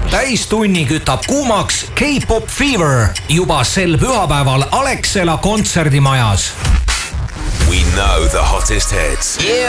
täistunni kütab kuumaks K-Pop Fever juba sel pühapäeval Alexela kontserdimajas. We know the hottest hits. Yeah.